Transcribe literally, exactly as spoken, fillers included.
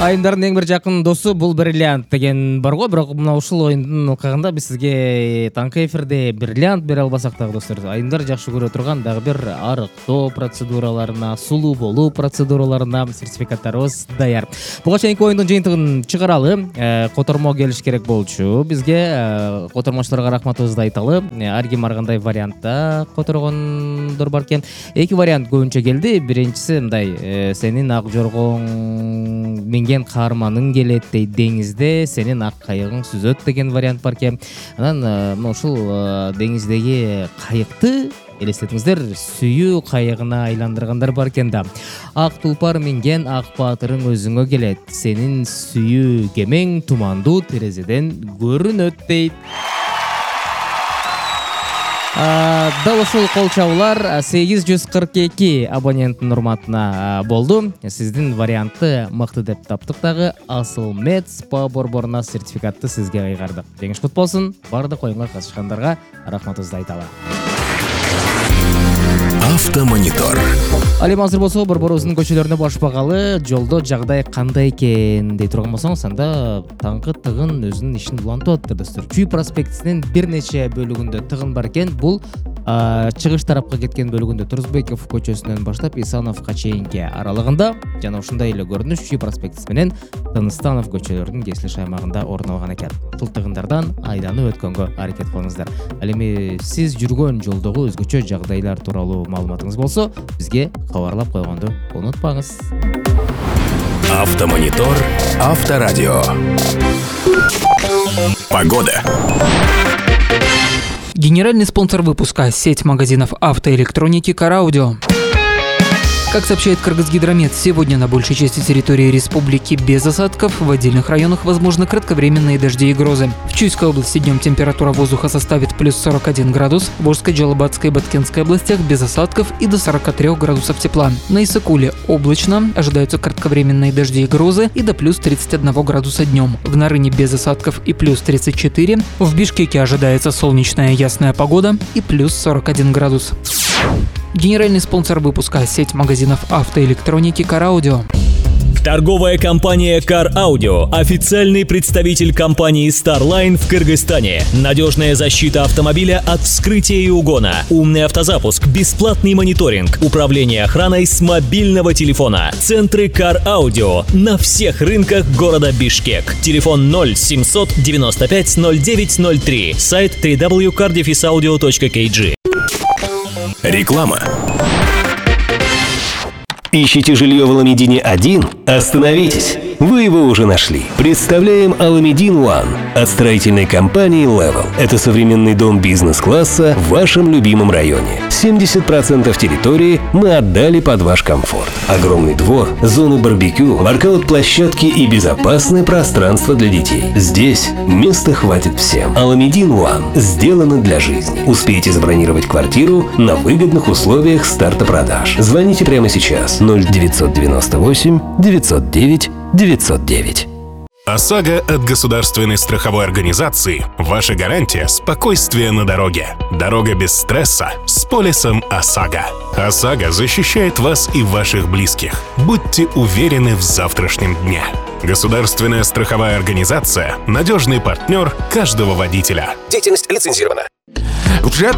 Айымдардын эң бир жакын досу бул бриллиант деген бар го, бирок мына ушул оюндун ыкыгында биз сизге таңкы эфирде бриллиант бере албасак дагы достор, айымдар жакшы көрө турган дагы бир арыктоо процедураларына, сулуу болуу процедураларына сертификаттарыбыз даяр. Буга чейинки оюндун жыйынтыгын чыгаралы, котормо келиш керек болчу. Бизге котормочуларга рахматыбызды айталы. Ар ким ар кандай вариантта которгондор бар экен. Эки вариант көбүнчө келди. Биринчиси мындай: сенин ак жоргоң менген каарманың келет дейт деңизде, сенин ак кайыгың сүзөт деген вариант бар экен. Анан мына ушул деңиздеги кайыкты элестетиңиздер, сүйүү кайыгына айландыргандар бар экен да. Ак тулпар минген ак баатырың өзүңө келет, сенин сүйүү кемең тумандуу терезеден көрүнөт дейт. Дал ушул кол чабуулар сегиз жүз кырк эки абоненттин урматына болду. Сиздин вариантты мыкты деп таптык дагы. Асыл мед спа борборуна сертификатты сизге кайгардык. Жеңиш кут болсун. Бардык оюнга катышкандарга рахматыбызды айталы. Автомонитор. Алим азыр болсо борборубуздун көчөлөрүнө башпагалы, жолдо жагдай кандай экен дей турган болсоңуз, анда таңкы тыгын өзүнүн ишин улантып атат достор. Чүй проспектисинин бир нече бөлүгүндө тыгын бар экен. Бул чыгыш тарапка кеткен бөлүгүндө Турузбеков көчөсүнөн баштап Исановго чейинки аралыгында жана ушундай эле көрүнүш Чүй проспектиси менен Тыныстанов көчөлөрүнүн кесилиш аймагында орун алган экен. Ушул тыгындардан айланып өткөнгө аракет кылыңыздар. Ал эми сиз жүргөн жолдогу өзгөчө жагдайлар тууралуу маалыматыңыз болсо, бизге кабарлап койгонду унутпаңыз. Автомонитор, Авторадио. Погода. Генеральный спонсор выпуска – сеть магазинов автоэлектроники «Караудио». Как сообщает Кыргызгидромет, сегодня на большей части территории республики без осадков, в отдельных районах возможны кратковременные дожди и грозы. В Чуйской области днем температура воздуха составит плюс сорок один градус, в Волжской, Джалабатской и Баткенской областях без осадков и до сорока трёх градусов тепла. На Исыкуле облачно, ожидаются кратковременные дожди и грозы и до плюс тридцать один градуса днем. В Нарыне без осадков и плюс тридцать четыре, в Бишкеке ожидается солнечная ясная погода и плюс сорок один градус. Генеральный спонсор выпуска – сеть магазинов автоэлектроники «Караудио». Торговая компания Car Audio – официальный представитель компании Starline в Кыргызстане. Надежная защита автомобиля от вскрытия и угона, умный автозапуск, бесплатный мониторинг, управление охраной с мобильного телефона. Центры Car Audio на всех рынках города Бишкек. Телефон ноль семьсот девяносто пять ноль девять ноль три. Сайт дабл ю дабл ю дабл ю точка кар дефис аудио точка кей джи. Реклама. Ищите жилье в Аламедине один? Остановитесь! Вы его уже нашли. Представляем Аламедин One от строительной компании Level. Это современный дом бизнес-класса в вашем любимом районе. семьдесят процентов территории мы отдали под ваш комфорт. Огромный двор, зоны барбекю, воркаут-площадки и безопасное пространство для детей. Здесь места хватит всем. Аламедин One сделано для жизни. Успейте забронировать квартиру на выгодных условиях старта продаж. Звоните прямо сейчас. ноль девятьсот девяносто восемь девятьсот девять девятьсот девять. ОСАГО от государственной страховой организации – ваша гарантия спокойствия на дороге. Дорога без стресса с полисом ОСАГО. ОСАГО защищает вас и ваших близких. Будьте уверены в завтрашнем дне. Государственная страховая организация – надежный партнер каждого водителя. Деятельность лицензирована. Вже